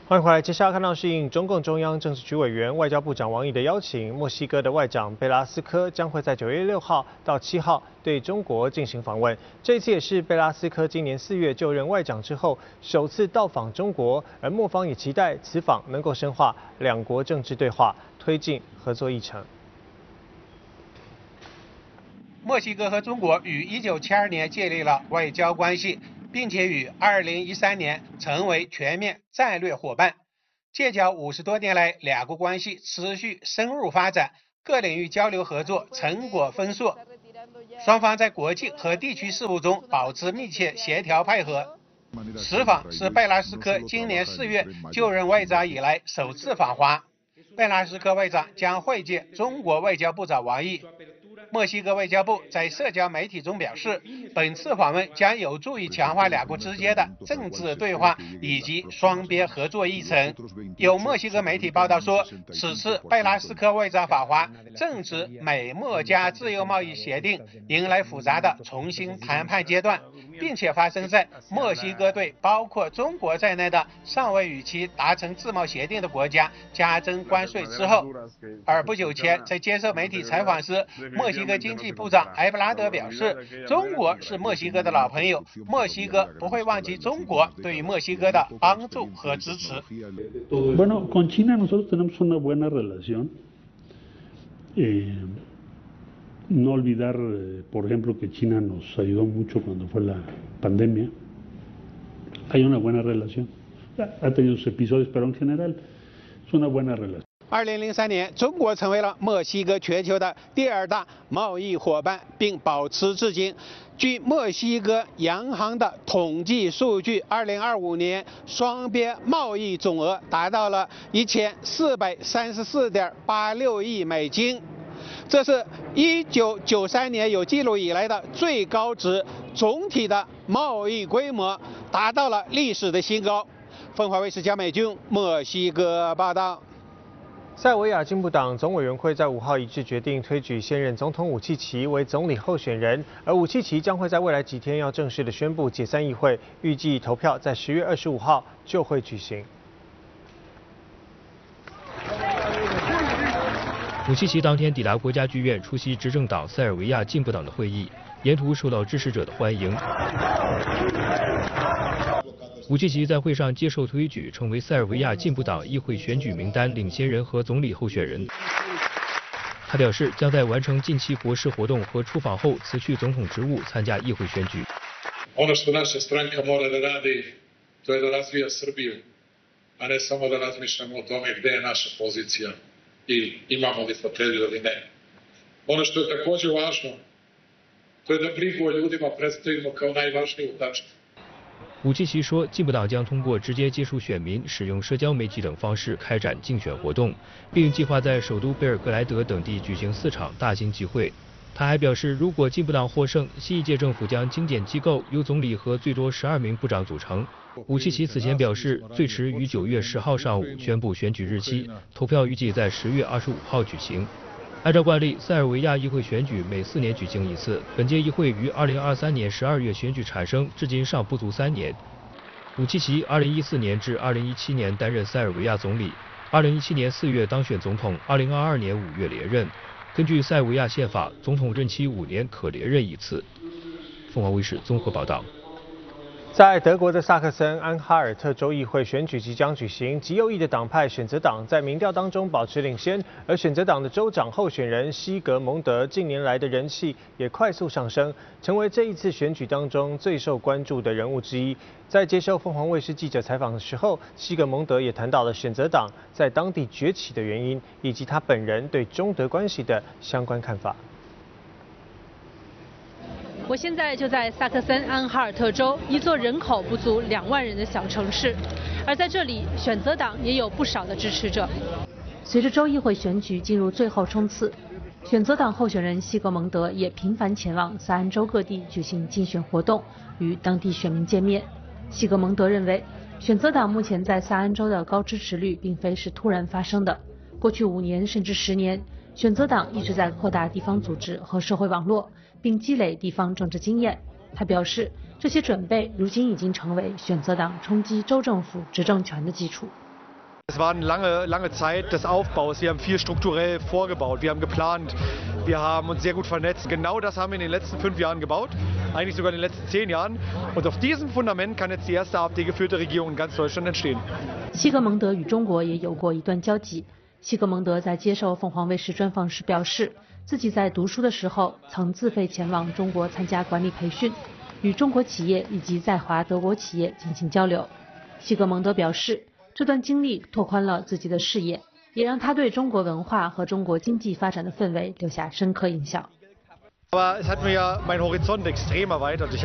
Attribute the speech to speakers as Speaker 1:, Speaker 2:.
Speaker 1: 欢迎回来，接下来看到是应中共中央政治局委员、外交部长王毅的邀请，墨西哥的外长贝拉斯科将会在9月6号到7号对中国进行访问。这次也是贝拉斯科今年4月就任外长之后首次到访中国，而墨方也期待此访能够深化两国政治对话，推进合作议程。
Speaker 2: 墨西哥和中国于1972年建立了外交关系，并且于2013年成为全面战略伙伴。建交50多年来，两国关系持续深入发展，各领域交流合作成果丰硕。双方在国际和地区事务中保持密切协调配合。此访是贝拉斯科今年4月就任外长以来首次访华。贝拉斯科外长将会见中国外交部长王毅。墨西哥外交部在社交媒体中表示，本次访问将有助于强化两国之间的政治对话以及双边合作议程。有墨西哥媒体报道说，此次贝拉斯科外长访华正值美墨加自由贸易协定迎来复杂的重新谈判阶段，并且发生在墨西哥对包括中国在内的尚未与其达成自贸协定的国家加征关税之后。而不久前在接受媒体采访时，墨西哥经济部长埃布拉德表示，中国是墨西哥的老朋友，墨西哥不会忘记中国对于墨西哥的帮助和支持。
Speaker 3: Bueno, con China nosotros tenemos una buena relación. No olvidar, por ejemplo, que China nos ayudó mucho cuando fue la pandemia. Hay una buena relación. Ha tenido sus episodios, pero en general es una buena relación.
Speaker 2: 2003年，中国成为了墨西哥全球的第2大贸易伙伴，并保持至今。据墨西哥央行的统计数据，2025年双边贸易总额达到了1434.86亿美金，这是1993年有记录以来的最高值，总体的贸易规模达到了历史的新高。凤凰卫视江美君墨西哥报道。
Speaker 1: 塞尔维亚进步党总委员会在5号一致决定推举现任总统武契奇为总理候选人，而武契奇将会在未来几天要正式的宣布解散议会，预计投票在10月25号就会举行。
Speaker 4: 武契奇当天抵达国家剧院出席执政党塞尔维亚进步党的会议，沿途受到支持者的欢迎。武契奇在会上接受推举，成为塞尔维亚进步党议会选举名单领先人和总理候选人。他表示，将在完成近期国事活动和出访后辞去总统职务，参加议会选举。
Speaker 5: Ono što naša stranka mora da radi, to je da razvija Srbiju, a ne samo da razmišljamo o tome gde je naša pozicija i imamo li fotelju ili ne. Ono što je takođe važno, to je da brigu o ljudima predstavimo kao najvažniju tačku.
Speaker 4: 武契奇说，进步党将通过直接接触选民、使用社交媒体等方式开展竞选活动，并计划在首都贝尔格莱德等地举行4场大型集会。他还表示，如果进步党获胜，新一届政府将精简机构，由总理和最多12名部长组成。武契奇此前表示，最迟于9月10号上午宣布选举日期，投票预计在10月25号举行。按照惯例，塞尔维亚议会选举每4年举行一次。本届议会于2023年12月选举产生，至今尚不足3年。武契奇2014年至2017年担任塞尔维亚总理，2017年4月当选总统，2022年5月连任。根据塞尔维亚宪法，总统任期5年，可连任1次。凤凰卫视综合报道。
Speaker 1: 在德国的萨克森安哈尔特州议会选举即将举行，极右翼的党派选择党在民调当中保持领先，而选择党的州长候选人西格蒙德近年来的人气也快速上升，成为这一次选举当中最受关注的人物之一。在接受凤凰卫视记者采访的时候，西格蒙德也谈到了选择党在当地崛起的原因，以及他本人对中德关系的相关看法。
Speaker 6: 我现在就在萨克森安哈尔特州一座人口不足2万人的小城市，而在这里，选择党也有不少的支持者。随着州议会选举进入最后冲刺，选择党候选人西格蒙德也频繁前往萨安州各地举行竞选活动，与当地选民见面。西格蒙德认为，选择党目前在萨安州的高支持率并非是突然发生的，过去5年甚至10年，选择党一直在扩大地方组织和社会网络，并积累地方政治经验。他表示，这些准备如今已经成为选择党冲击州政府执政权的基础。
Speaker 7: Es war eine lange Zeit des Aufbaus. Wir haben viel strukturell vorgebaut. Wir haben geplant. Wir haben uns sehr gut vernetzt. Genau das haben wir in den letzten 5 Jahren gebaut. Eigentlich sogar in den letzten 10 Jahren. Und auf diesem Fundament kann jetzt die erste AfD-geführte Regierung in ganz Deutschland entstehen.
Speaker 6: 西格蒙德与中国也有过一段交集。西格蒙德在接受凤凰卫视专访时表示，自己在读书的时候曾自费前往中国参加管理培训，与中国企业以及在华德国企业进行交流。西格蒙德表示，这段经历拓宽了自己的视野，也让他对中国文化和中国经济发展的氛围留下深刻印象。
Speaker 7: Aber es hat mir meinen Horizont extrem erweitert.